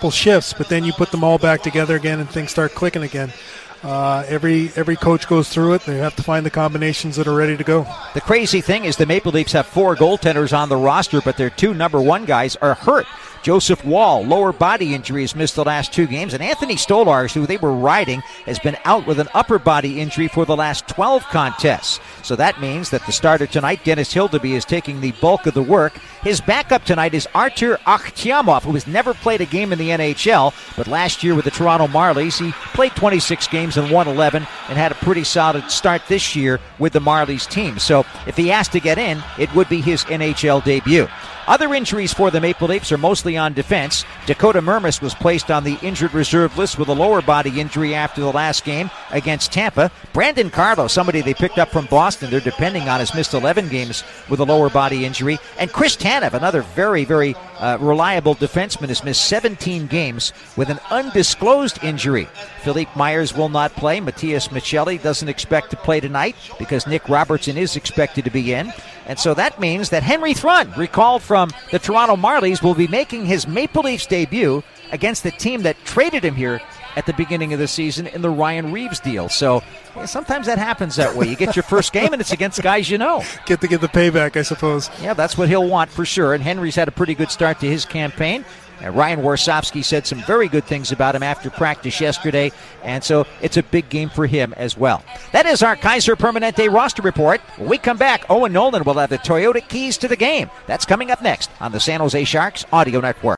couple shifts, but then you put them all back together again and things start clicking again. Every coach goes through it. They have to find the combinations that are ready to go. The crazy thing is the Maple Leafs have 4 goaltenders on the roster, but their 2 number 1 guys are hurt. Joseph Wall, lower body injuries, missed the last 2 games. And Anthony Stolarz, who they were riding, has been out with an upper body injury for the last 12 contests. So that means that the starter tonight, Dennis Hildeby, is taking the bulk of the work. His backup tonight is Artur Akhtiamov, who has never played a game in the NHL, but last year with the Toronto Marlies, he played 26 games and won 11 and had a pretty solid start this year with the Marlies team. So if he has to get in, it would be his NHL debut. Other injuries for the Maple Leafs are mostly on defense. Dakota Mermis was placed on the injured reserve list with a lower body injury after the last game against Tampa. Brandon Carlo, somebody they picked up from Boston, they're depending on, has missed 11 games with a lower body injury. And Chris Tanev, another very, very reliable defenseman, has missed 17 games with an undisclosed injury. Philippe Myers will not play. Matias Michelli doesn't expect to play tonight because Nick Robertson is expected to be in. And so that means that Henry Thrun, recalled from the Toronto Marlies, will be making his Maple Leafs debut against the team that traded him here at the beginning of the season in the Ryan Reeves deal. So sometimes that happens that way. You get your first game and it's against guys you know. Get the payback, I suppose. Yeah, that's what he'll want for sure. And Henry's had a pretty good start to his campaign. Ryan Warsofsky said some very good things about him after practice yesterday, and so it's a big game for him as well. That is our Kaiser Permanente roster report. When we come back, Owen Nolan will have the Toyota keys to the game. That's coming up next on the San Jose Sharks Audio Network.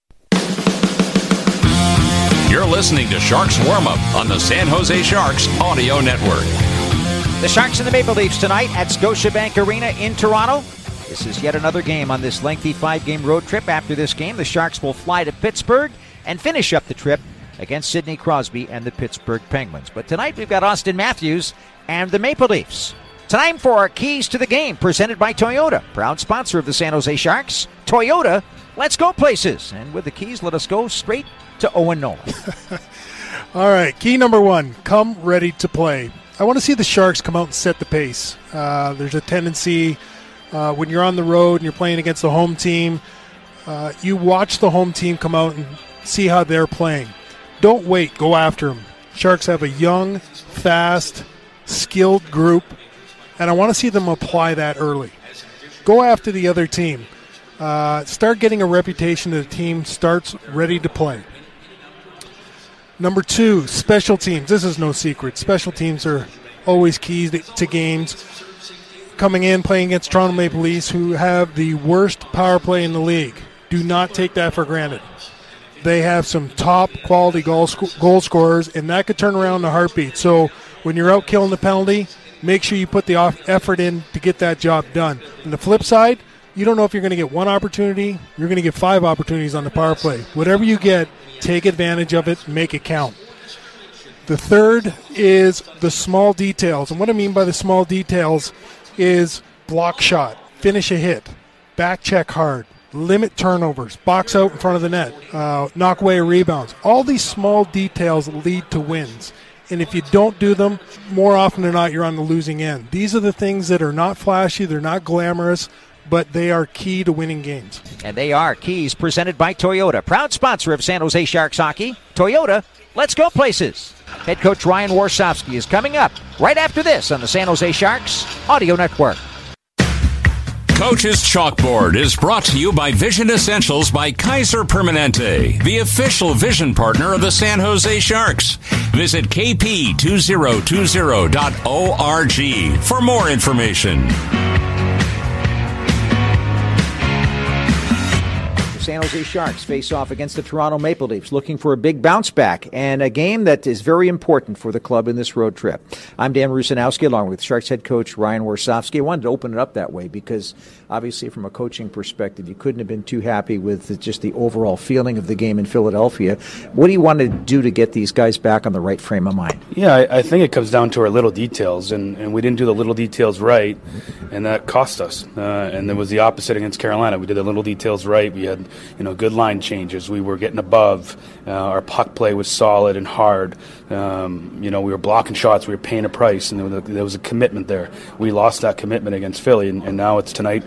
You're listening to Sharks Warm-Up on the San Jose Sharks Audio Network. The Sharks and the Maple Leafs tonight at Scotiabank Arena in Toronto. This is yet another game on this lengthy 5-game road trip. After this game, the Sharks will fly to Pittsburgh and finish up the trip against Sidney Crosby and the Pittsburgh Penguins. But tonight we've got Austin Matthews and the Maple Leafs. Time for our keys to the game, presented by Toyota, proud sponsor of the San Jose Sharks. Toyota, let's go places. And with the keys, let us go straight to Owen Nolan. All right, key number 1, come ready to play. I want to see the Sharks come out and set the pace. There's a tendency when you're on the road and you're playing against the home team, you watch the home team come out and see how they're playing. Don't wait. Go after them. Sharks have a young, fast, skilled group, and I want to see them apply that early. Go after the other team. Start getting a reputation that the team starts ready to play. Number 2, special teams. This is no secret. Special teams are always keys to games. Coming in, playing against Toronto Maple Leafs, who have the worst power play in the league. Do not take that for granted. They have some top quality goal scorers, and that could turn around in a heartbeat. So when you're out killing the penalty, make sure you put the effort in to get that job done. On the flip side, you don't know if you're going to get 1 opportunity. You're going to get 5 opportunities on the power play. Whatever you get, take advantage of it, make it count. The third is the small details. And what I mean by the small details is block shot, finish a hit, back check hard, limit turnovers, box out in front of the net, knock away rebounds. All these small details lead to wins. And if you don't do them, more often than not, you're on the losing end. These are the things that are not flashy, they're not glamorous, but they are key to winning games. And they are keys presented by Toyota, proud sponsor of San Jose Sharks hockey. Toyota, let's go places. Head coach Ryan Warsofsky is coming up right after this on the San Jose Sharks Audio Network. Coach's Chalkboard is brought to you by Vision Essentials by Kaiser Permanente, the official vision partner of the San Jose Sharks. Visit kp2020.org for more information. San Jose Sharks face off against the Toronto Maple Leafs, looking for a big bounce back and a game that is very important for the club in this road trip. I'm Dan Rusanowski, along with Sharks head coach Ryan Warsofsky. I wanted to open it up that way because obviously from a coaching perspective, you couldn't have been too happy with just the overall feeling of the game in Philadelphia. What do you want to do to get these guys back on the right frame of mind? Yeah, I think it comes down to our little details, and we didn't do the little details right, and that cost us. And it was the opposite against Carolina. We did the little details right. We had good line changes. We were getting above. Our puck play was solid and hard. We were blocking shots. We were paying a price, and there was a commitment there. We lost that commitment against Philly, and now it's tonight,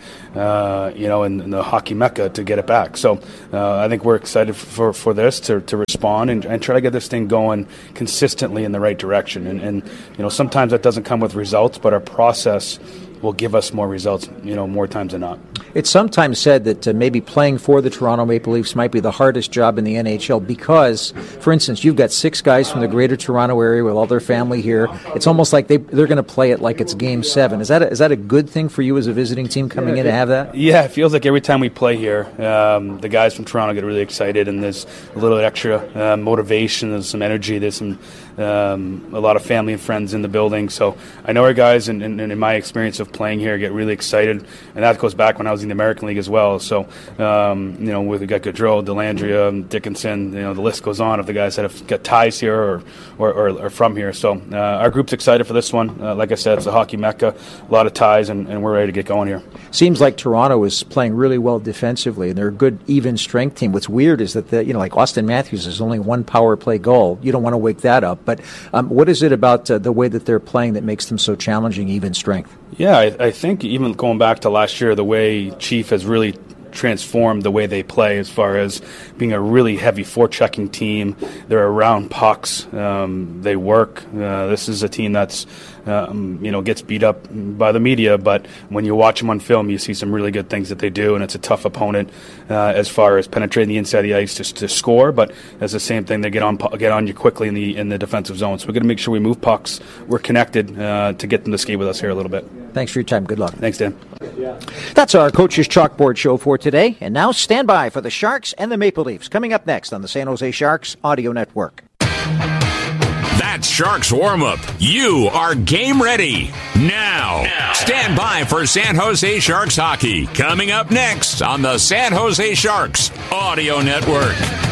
in the hockey mecca to get it back. So I think we're excited for this to respond and try to get this thing going consistently in the right direction. And sometimes that doesn't come with results, but our process will give us more results, more times than not. It's sometimes said that maybe playing for the Toronto Maple Leafs might be the hardest job in the NHL because, for instance, you've got 6 guys from the greater Toronto area with all their family here. It's almost like they're going to play it like it's Game 7. Is that a good thing for you as a visiting team coming in to have that? Yeah, it feels like every time we play here, the guys from Toronto get really excited, and there's a little extra motivation, there's some energy, there's some a lot of family and friends in the building. So I know our guys, and in my experience of playing here, get really excited, and that goes back when I was in the American League as well. So we got Gaudreau, Dellandrea, Dickinson, the list goes on of the guys that have got ties here or from here. So our group's excited for this one. Like I said, it's a hockey mecca, a lot of ties, and we're ready to get going here. Seems like Toronto is playing really well defensively, and they're a good even strength team. What's weird is that like Austin Matthews is only 1 power play goal. You don't want to wake that up. But what is it about the way that they're playing that makes them so challenging, even strength? Yeah, I think even going back to last year, the way Chief has really transformed the way they play as far as being a really heavy forechecking team. They're around pucks. They work. This is a team that's gets beat up by the media, but when you watch them on film, you see some really good things that they do, and it's a tough opponent as far as penetrating the inside of the ice to score. But it's the same thing; they get on you quickly in the defensive zone. So we're going to make sure we move pucks. We're connected to get them to skate with us here a little bit. Thanks for your time. Good luck. Thanks, Dan. That's our Coach's Chalkboard show for today. And now stand by for the Sharks and the Maple Leafs coming up next on the San Jose Sharks Audio Network. That's Sharks warm-up. You are game ready. Now, stand by for San Jose Sharks hockey coming up next on the San Jose Sharks Audio Network.